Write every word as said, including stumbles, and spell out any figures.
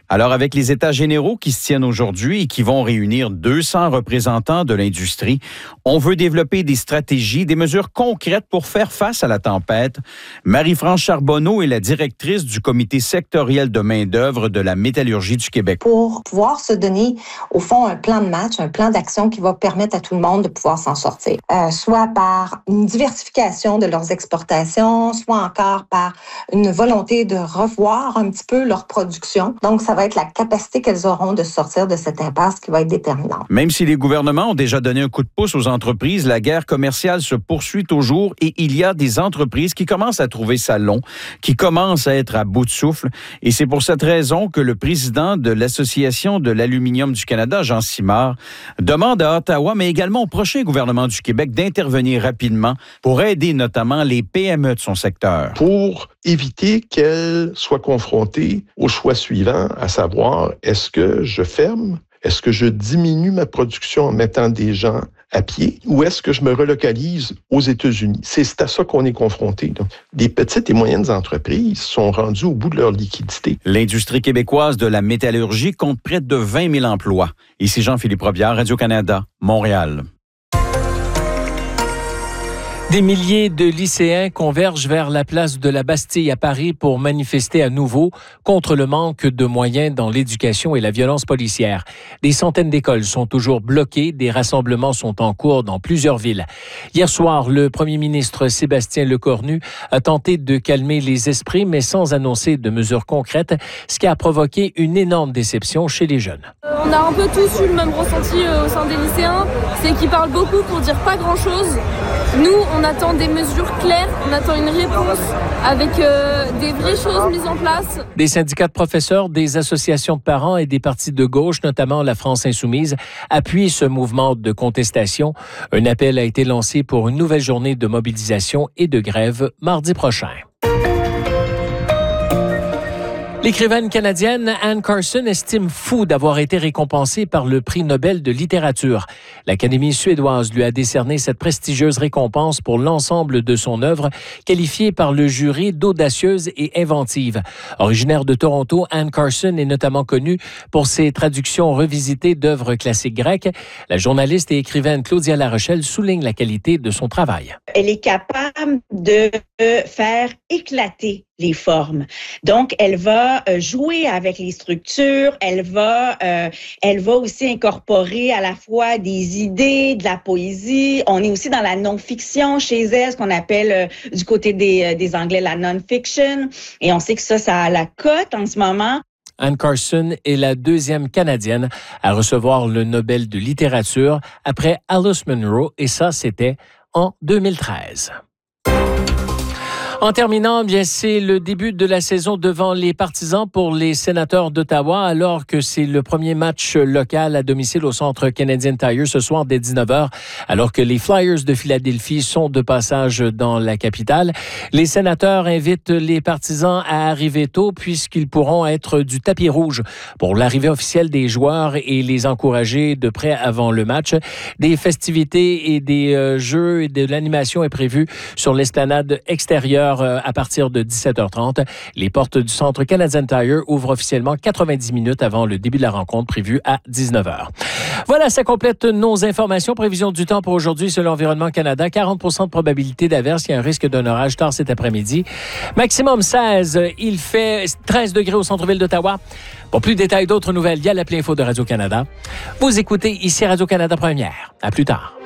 Alors, avec les États généraux qui se tiennent aujourd'hui et qui vont réunir deux cents représentants de l'industrie, on veut développer des stratégies, des mesures concrètes pour faire face à la tempête. Marie-France Charbonneau est la directrice du comité sectoriel de main-d'œuvre de la métallurgie du Québec. Pour pouvoir se donner, au fond, un plan de match, un plan d'action qui va permettre à tout le monde de pouvoir s'en sortir, euh, soit par une diversification de leurs exportations, soit encore par une volonté de revoir un petit peu leur production. Donc, ça va être la capacité qu'elles auront de sortir de cette impasse qui va être déterminante. Même si les gouvernements ont déjà donné un coup de pouce aux entreprises, la guerre commerciale se poursuit toujours et il y a des entreprises qui commencent à trouver ça long, qui commencent à être à bout de souffle. Et c'est pour cette raison que le président de l'Association de l'aluminium du Canada, Jean Simard, demande à Ottawa, mais également au prochain gouvernement du Québec d'intervenir rapidement pour aider notamment les P M E de son secteur. Pour éviter qu'elles soient confrontées au choix suivant, à savoir, est-ce que je ferme? Est-ce que je diminue ma production en mettant des gens à pied ou est-ce que je me relocalise aux États-Unis? C'est à ça qu'on est confronté. Là. Les petites et moyennes entreprises sont rendues au bout de leur liquidité. L'industrie québécoise de la métallurgie compte près de vingt mille emplois. Ici Jean-Philippe Robillard, Radio-Canada, Montréal. Des milliers de lycéens convergent vers la place de la Bastille à Paris pour manifester à nouveau contre le manque de moyens dans l'éducation et la violence policière. Des centaines d'écoles sont toujours bloquées. Des rassemblements sont en cours dans plusieurs villes. Hier soir, le premier ministre Sébastien Lecornu a tenté de calmer les esprits, mais sans annoncer de mesures concrètes, ce qui a provoqué une énorme déception chez les jeunes. On a un peu tous eu le même ressenti euh, au sein des lycéens, c'est qu'ils parlent beaucoup pour dire pas grand-chose. Nous, on attend des mesures claires, on attend une réponse avec euh, des vraies choses mises en place. Des syndicats de professeurs, des associations de parents et des partis de gauche, notamment la France insoumise, appuient ce mouvement de contestation. Un appel a été lancé pour une nouvelle journée de mobilisation et de grève mardi prochain. L'écrivaine canadienne Anne Carson estime fou d'avoir été récompensée par le prix Nobel de littérature. L'Académie suédoise lui a décerné cette prestigieuse récompense pour l'ensemble de son œuvre, qualifiée par le jury d'audacieuse et inventive. Originaire de Toronto, Anne Carson est notamment connue pour ses traductions revisitées d'œuvres classiques grecques. La journaliste et écrivaine Claudia Larochelle souligne la qualité de son travail. Elle est capable de faire éclater les formes. Donc, elle va jouer avec les structures, elle va, euh, elle va aussi incorporer à la fois des idées, de la poésie. On est aussi dans la non-fiction chez elle, ce qu'on appelle euh, du côté des, des Anglais la non-fiction. Et on sait que ça, ça a la cote en ce moment. Anne Carson est la deuxième Canadienne à recevoir le Nobel de littérature après Alice Munro, et ça, c'était en deux mille treize. En terminant, bien, c'est le début de la saison devant les partisans pour les sénateurs d'Ottawa, alors que c'est le premier match local à domicile au centre Canadian Tire ce soir dès dix-neuf heures, alors que les Flyers de Philadelphie sont de passage dans la capitale. Les sénateurs invitent les partisans à arriver tôt puisqu'ils pourront être du tapis rouge pour l'arrivée officielle des joueurs et les encourager de près avant le match. Des festivités et des euh, jeux et de l'animation est prévue sur l'esplanade extérieure à partir de dix-sept heures trente. Les portes du centre Canadian Tire ouvrent officiellement quatre-vingt-dix minutes avant le début de la rencontre prévue à dix-neuf heures. Voilà, ça complète nos informations. Prévision du temps pour aujourd'hui selon Environnement Canada. quarante pour cent de probabilité d'averse. Il y a un risque d'un orage tard cet après-midi. Maximum seize. Il fait treize degrés au centre-ville d'Ottawa. Pour plus de détails, d'autres nouvelles, il y a l'appli info de Radio-Canada. Vous écoutez ici Radio-Canada Première. À plus tard.